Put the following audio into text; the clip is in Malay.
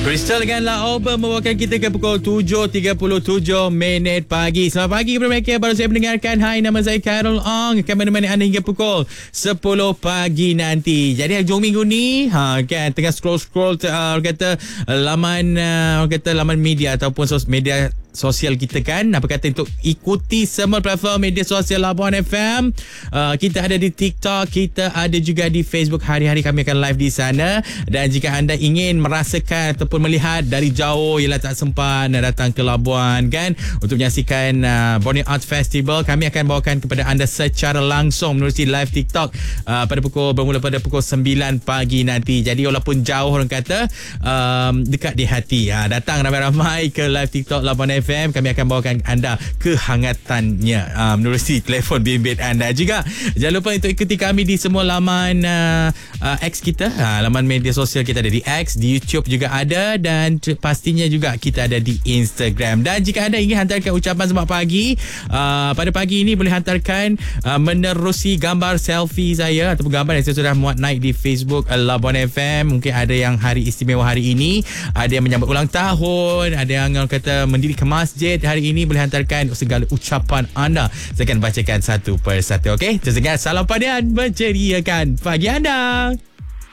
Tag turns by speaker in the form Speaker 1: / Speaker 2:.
Speaker 1: Crystal dengan Laoba membawakan kita ke pukul 7.37 pagi. Selamat pagi kepada mereka yang baru saya mendengarkan. Hai, nama saya Carol Ong, akan menemani anda hingga pukul 10 pagi nanti. Jadi hujung minggu ni kan tengah scroll kata laman media ataupun media sosial kita kan. Apa kata untuk ikuti semua platform media sosial Labuan FM. Kita ada di TikTok, kita ada juga di Facebook. Hari-hari kami akan live di sana. Dan jika anda ingin merasakan ataupun melihat dari jauh, ialah tak sempat nak datang ke Labuan kan untuk menyaksikan Borneo Art Festival, kami akan bawakan kepada anda secara langsung menerusi live TikTok bermula pada pukul 9 pagi nanti. Jadi walaupun jauh orang kata, dekat di hati. Datang ramai-ramai ke live TikTok Labuan FM, kami akan bawakan anda kehangatannya menerusi telefon bimbit anda. Juga jangan lupa untuk ikuti kami di semua laman X kita, laman media sosial kita ada di X, di YouTube juga ada, dan pastinya juga kita ada di Instagram. Dan jika anda ingin hantarkan ucapan selamat pagi pada pagi ini, boleh hantarkan menerusi gambar selfie saya ataupun gambar yang saya sudah muat naik di Facebook Labuan FM. Mungkin ada yang hari istimewa hari ini, ada yang menyambut ulang tahun, ada yang orang kata mendirikan masjid hari ini. Boleh hantarkan segala ucapan anda, saya akan bacakan satu persatu. Okey, terus dengar Salam Padian menceriakan pagi anda.